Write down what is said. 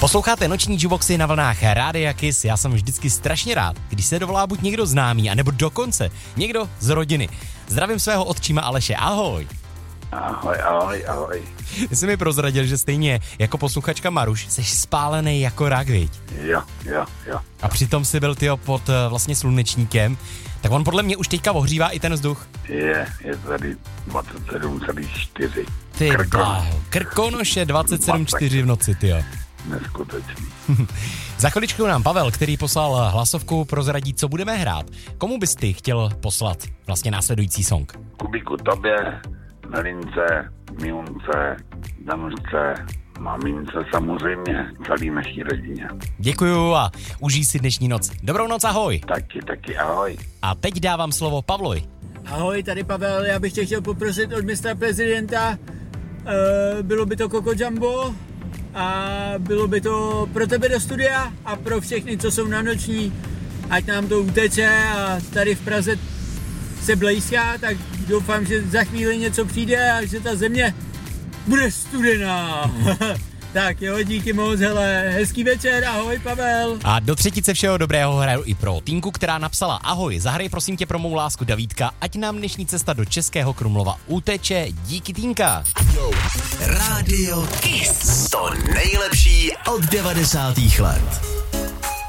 Posloucháte Noční Juboxy na vlnách Rádia Kiss. Já jsem vždycky strašně rád, když se dovolá buď někdo známý, anebo dokonce někdo z rodiny. Zdravím svého otčíma Aleše, ahoj. Ahoj. Ty jsi mi prozradil, že stejně jako posluchačka Maruš, jsi spálený jako rak, viď? Jo. A přitom jsi byl, tyjo, pod vlastně slunečníkem, tak on podle mě už teďka ohřívá i ten vzduch. Je tady 27,4. Ty bláho, Krkonoše 27,4 v noci, tyjo. Neskutečný. Za chviličku nám Pavel, který poslal hlasovku, prozradí, co budeme hrát. Komu bys ty chtěl poslat vlastně následující song? Kubíku tobě, Melince, Milunce, Danušce, mamince samozřejmě, celý naší rodině. Děkuju a užij si dnešní noc. Dobrou noc, ahoj. Taky, ahoj. A teď dávám slovo Pavlovi. Ahoj, tady Pavel, já bych tě chtěl poprosit od mistra prezidenta, bylo by to Coco Jumbo a bylo by to pro tebe do studia a pro všechny, co jsou na noční, ať nám to uteče a tady v Praze se blejská, tak doufám, že za chvíli něco přijde a že ta země bude studená. Tak jo, díky moc, hele, hezký večer, ahoj Pavel. A do třetice všeho dobrého hraju i pro Týnku, která napsala: ahoj, zahraj prosím tě pro mou lásku Davídka, ať nám dnešní cesta do Českého Krumlova uteče, díky Týnka. Rádio Kiss. To nejlepší od 90. let.